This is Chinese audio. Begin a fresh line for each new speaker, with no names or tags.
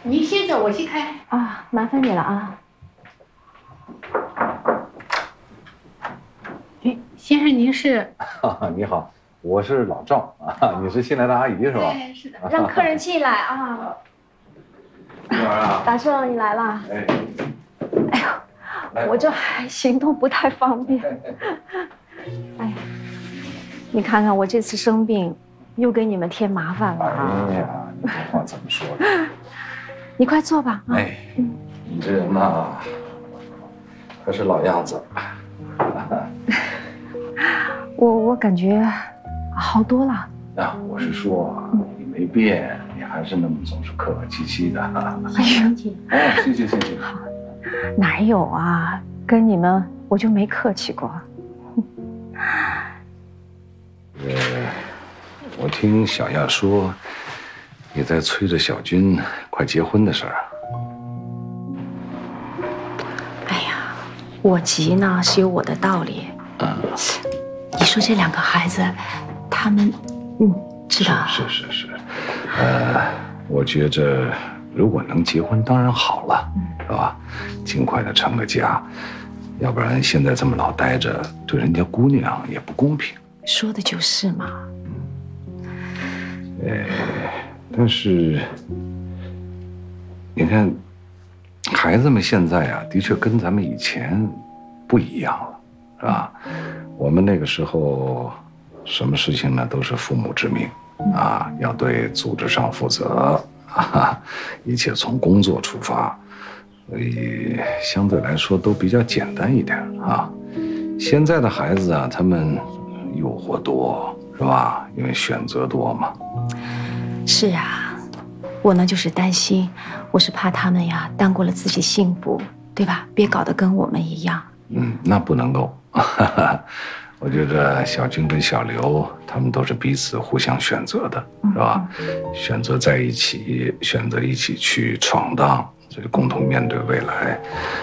你先走，我去开。
啊，麻烦你了啊。
哎，先生您是？
你好，我是老赵啊，你是新来的阿姨是吧？
哎，是的。
让客人进来啊。
女儿啊，
大壮，你来了。
哎，
哎呦，我这还行动不太方便。哎呀，你看看我这次生病，又给你们添麻烦了啊！
哎呀，你这话怎么说的？
你快坐吧。
哎，你这人呐，还是老样子。
我感觉好多了。
啊，我是说，你没变，你还是那么总是客客气气的。
哎呀，
哎，谢谢。
哪有啊？跟你们我就没客气过。
我听小亚说，你在催着小军快结婚的事儿。
哎呀，我急呢是有我的道理。你说这2个孩子，他们，知道？
是。我觉着如果能结婚，当然好了，是吧？尽快的成个家，要不然现在这么老待着，对人家姑娘也不公平。
说的就是嘛。
但是你看，孩子们现在啊，的确跟咱们以前不一样了，是吧？我们那个时候，什么事情呢都是父母之命，啊，要对组织上负责，一切从工作出发，所以相对来说都比较简单一点啊。现在的孩子啊，他们诱惑多，是吧？因为选择多嘛。
是啊，我呢就是担心，我是怕他们呀耽误了自己幸福，对吧？别搞得跟我们一样。
那不能够。我觉得小军跟小刘他们都是彼此互相选择的，是吧？选择在一起，选择一起去闯荡，所以共同面对未来。